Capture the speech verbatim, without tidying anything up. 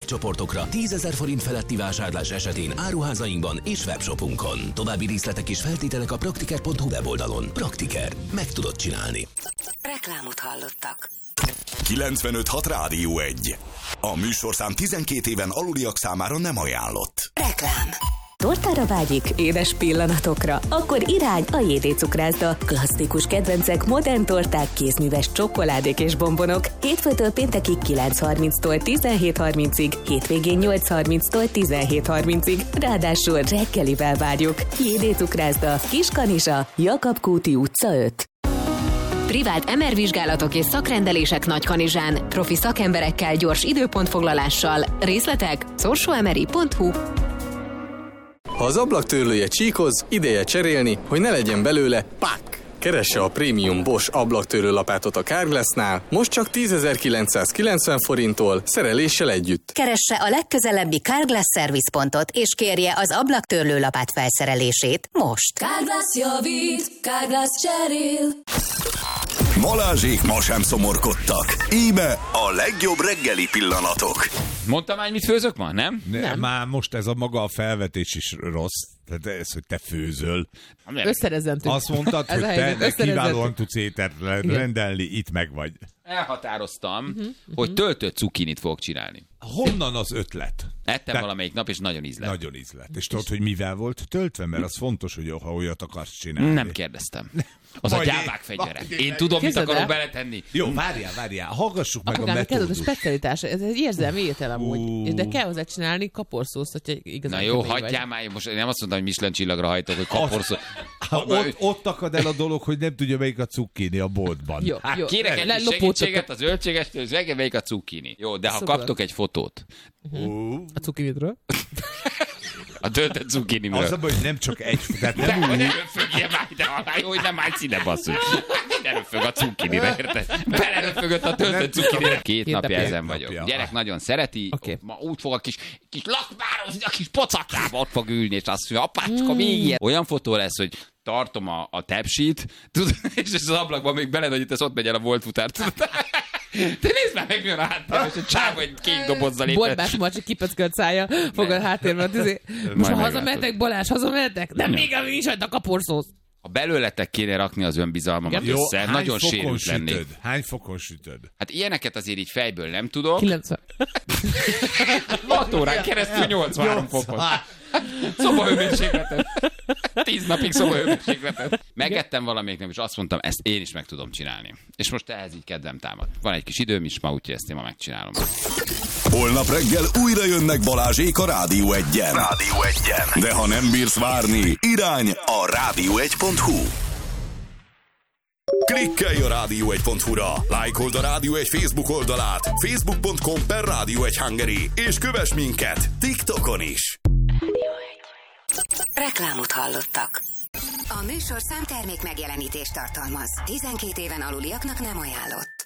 csoportokra tízezer forint feletti vásárlás esetén áruházainkban és webshopunkon. További részletek és feltételek a praktiker pont hu weboldalon. Praktiker. Meg tudod csinálni. Reklámot hallottak. kilencvenöt hat Rádió egy. A műsorszám tizenkét éven aluliak számára nem ajánlott. Reklám. Tortára vágyik, édes pillanatokra? Akkor irány a jé dé Cukrászda. Klasszikus kedvencek, modern torták, kézműves csokoládék és bombonok. Hétfőtől péntekig kilenc harminctól tizenhét harmincig, hétvégén nyolc harminctól tizenhét harmincig. Ráadásul reggelivel várjuk. jé dé Cukrászda, Kiskanizsa, Jakab Kúti utca öt. Privát em er vizsgálatok és szakrendelések Nagykanizsán. Profi szakemberekkel, gyors időpontfoglalással. Részletek szorsóemeri pont hu. Ha az ablaktörlője csíkoz, ideje cserélni, hogy ne legyen belőle pák! Keresse a prémium Bosch ablaktörlő lapátot a Carglassnál, most csak tízezer-kilencszázkilencven forinttól, szereléssel együtt. Keresse a legközelebbi Carglass Service pontot, és kérje az ablaktörlő lapát felszerelését most. Carglass javít, Carglass cserél. Balázsék ma sem szomorkodtak. Íme a legjobb reggeli pillanatok. Mondtam már, mit főzök ma, nem? Ne, nem. Már most ez a maga a felvetés is rossz. Tehát ez, hogy te főzöl. Összerezentünk. Azt mondtad, hogy te kiválóan tudsz ételt rendelni, itt meg vagy. Elhatároztam, uh-huh, hogy töltött cukinit fogok csinálni. Honnan az ötlet? Ettem Te... valamelyik nap, és nagyon ízlett. Nagyon ízlett. És tudod, hogy mivel volt töltve? Mert az fontos, hogy ha olyat akarsz csinálni. Nem kérdeztem. Az a gyámák fegyvere. Én tudom, mit akarok beletenni. Jó, várjál, várjál. Hallgassuk meg Apukám, a metódust. Ez a specialitás. Ez egy érzelmi étel amúgy. Uh. De kell hozzá csinálni kaporszószt, hogyha igazán. Na jó, hagyjál már. Most nem azt mondtam, hogy Michelin csillagra hajtok, hogy kaporszószt. Ott, ott akad el a dolog, hogy nem tudja, melyik a cukkini a boltban. Jó, hát jó. Kérek egy segítséget az zöldségestől, és reggel melyik a cukkini. Jó, de ha Szóval. kaptok egy fotót. Uh. A cukinidről? A töltött cukinimről. Az a baj, hogy nem csak egy... Tehát nem de, úgy... ne röfögjél már ide alá, jó, hogy nem állsz ide, basszus. Ne röfög a cukinire, érted? Beleröfögött a töltött cukinire. Két, Két napja ezen vagyok. Napja. Gyerek nagyon szereti. Okay. Ma úgy fog a kis, kis lakmározni, a kis pocakába ott fog ülni, és azt mondja, apácska, még ilyen. Olyan fotó lesz, hogy tartom a, a tepsit, tudod, és az ablakban még belenagyít, ott megy el a volt futár, tudod. Te nézd már meg, milyen a háttérben, és a csáva egy kék dobozzal lépett. Borbás Marcsi kipöckölt szája, fogad háttérben. Tüzé. Most ha hazamehetek, Balázs, hazamehetek? Nem, még a nincs a kaporszósz. Ha belőletek kéne rakni az önbizalmamat jó, össze, nagyon sérült lennék. Hány fokon sütöd? Hát ilyeneket azért így fejből nem tudok. kilencven. hat órán keresztül nyolcvanhárom fokon. Szobahőmérsékletet. Tíz napig szobahőmérsékletet. Megettem valamelyik nap, és azt mondtam, ezt én is meg tudom csinálni. És most ehhez így kedvem támad. Van egy kis időm is ma, úgyhogy ezt én ma megcsinálom. Holnap reggel újra jönnek Balázsék a Rádió egyen. Rádió egyen. De ha nem bírsz várni, irány a rádió egy pont hu. Klikkelj a rádió egy pont hu-ra, lájkold a Rádió egy Facebook oldalát, facebook pont com per rádió egy Hungary, és kövess minket TikTokon is. Reklámot hallottak. A műsorszám termék megjelenítést tartalmaz. tizenkét éven aluliaknak nem ajánlott.